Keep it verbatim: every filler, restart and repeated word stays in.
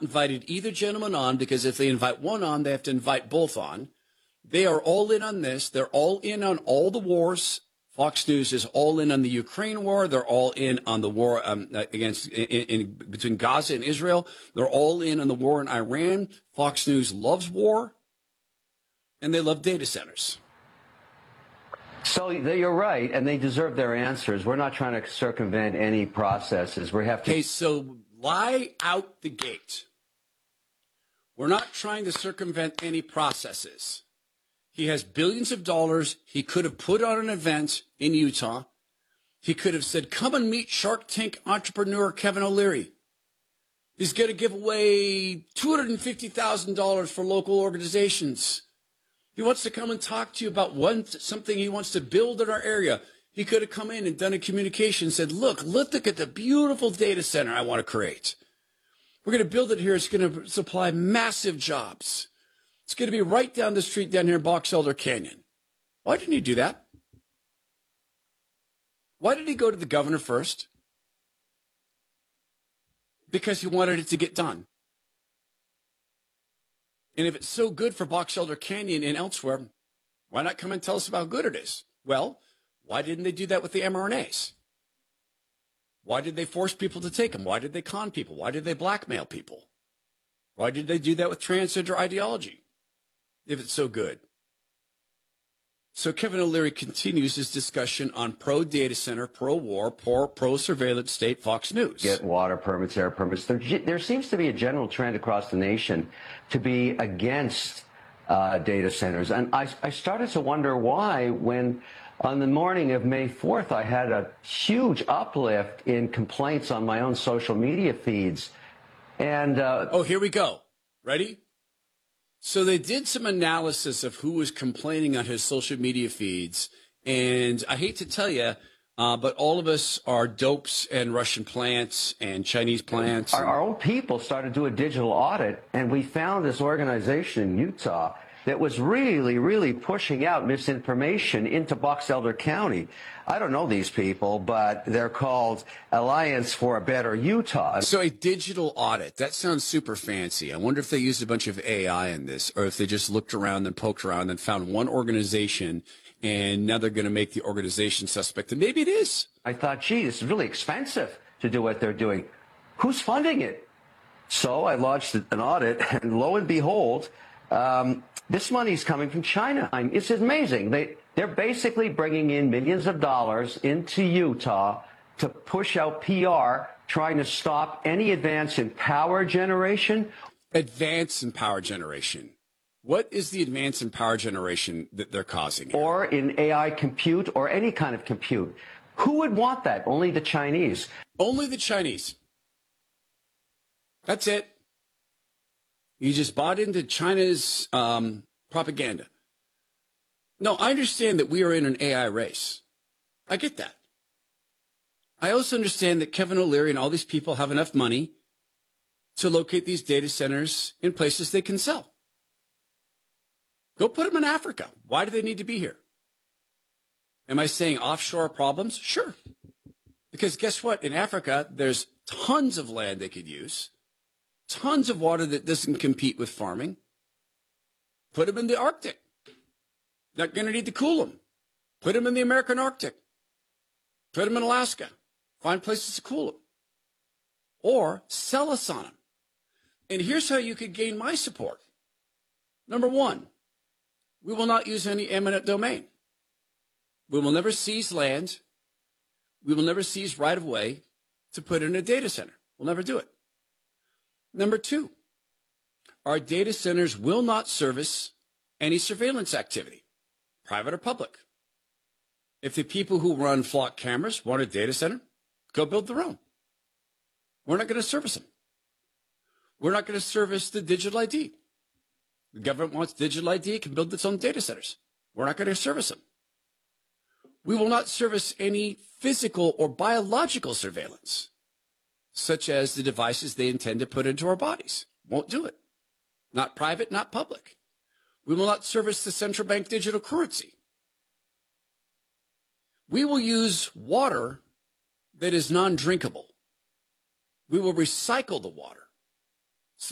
invited either gentleman on because if they invite one on, they have to invite both on. They are all in on this. They're all in on all the wars. Fox News is all in on the Ukraine war. They're all in on the war um, against in, in, between Gaza and Israel. They're all in on the war in Iran. Fox News loves war, and they love data centers. So you're right, and they deserve their answers. We're not trying to circumvent any processes. We have to. Okay, so lie out the gate. We're not trying to circumvent any processes. He has billions of dollars. He could have put on an event in Utah. He could have said, come and meet Shark Tank entrepreneur Kevin O'Leary. He's going to give away two hundred fifty thousand dollars for local organizations. He wants to come and talk to you about one, something he wants to build in our area. He could have come in and done a communication and said, look, look at the beautiful data center I want to create. We're going to build it here. It's going to supply massive jobs. It's going to be right down the street down here in Box Elder Canyon. Why didn't he do that? Why did he go to the governor first? Because he wanted it to get done. And if it's so good for Box Elder Canyon and elsewhere, why not come and tell us about how good it is? Well, why didn't they do that with the mRNAs? Why did they force people to take them? Why did they con people? Why did they blackmail people? Why did they do that with transgender ideology? If it's so good. So Kevin O'Leary continues his discussion on pro-data center, pro-war, pro- pro-surveillance state Fox News. Get water permits, air permits. There, there seems to be a general trend across the nation to be against uh, data centers. And I, I started to wonder why when on the morning of May fourth, I had a huge uplift in complaints on my own social media feeds. And uh, oh, here we go. Ready? So they did some analysis of who was complaining on his social media feeds. And I hate to tell you, uh, but all of us are dopes and Russian plants and Chinese plants. Our, our own people started to do a digital audit, and we found this organization in Utah that was really, really pushing out misinformation into Box Elder County. I don't know these people, but they're called Alliance for a Better Utah. So a digital audit, that sounds super fancy. I wonder if they used a bunch of A I in this, or if they just looked around and poked around and found one organization, and now they're going to make the organization suspect. And maybe it is. I thought, gee, this is really expensive to do what they're doing. Who's funding it? So I launched an audit, and lo and behold, um, this money's coming from China. I mean, it's amazing. They, they're basically bringing in millions of dollars into Utah to push out P R, trying to stop any advance in power generation. Advance in power generation. What is the advance in power generation that they're causing here? Or in A I compute or any kind of compute. Who would want that? Only the Chinese. Only the Chinese. That's it. You just bought into China's um, propaganda. No, I understand that we are in an A I race. I get that. I also understand that Kevin O'Leary and all these people have enough money to locate these data centers in places they can sell. Go put them in Africa. Why do they need to be here? Am I saying offshore problems? Sure. Because guess what? In Africa, there's tons of land they could use. Tons of water that doesn't compete with farming. Put them in the Arctic. Not going to need to cool them. Put them in the American Arctic. Put them in Alaska. Find places to cool them. Or sell us on them. And here's how you could gain my support. Number one, we will not use any eminent domain. We will never seize land. We will never seize right-of-way to put in a data center. We'll never do it. Number two, our data centers will not service any surveillance activity, private or public. If the people who run flock cameras want a data center, go build their own. We're not going to service them. We're not going to service the digital I D. The government wants digital I D, it can build its own data centers. We're not going to service them. We will not service any physical or biological surveillance, such as the devices they intend to put into our bodies. Won't do it. Not private, not public. We will not service the central bank digital currency. We will use water that is non-drinkable. We will recycle the water.